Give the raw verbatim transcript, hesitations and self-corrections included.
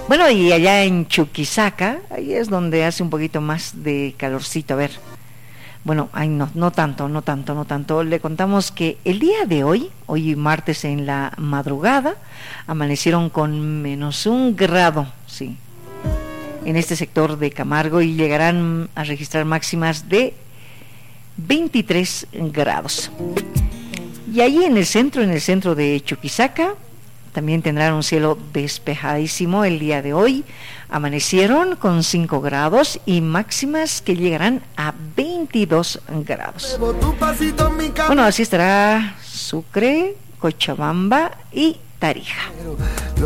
Bueno, y allá en Chuquisaca, ahí es donde hace un poquito más de calorcito. A ver, bueno, ay, no, no tanto, no tanto, no tanto. Le contamos que el día de hoy, hoy martes en la madrugada, amanecieron con menos un grado, sí, en este sector de Camargo, y llegarán a registrar máximas de veintitrés grados. Y allí en el centro, en el centro de Chuquisaca, también tendrán un cielo despejadísimo el día de hoy. Amanecieron con cinco grados y máximas que llegarán a veintidós grados. Bueno, así estará Sucre, Cochabamba y Tarija.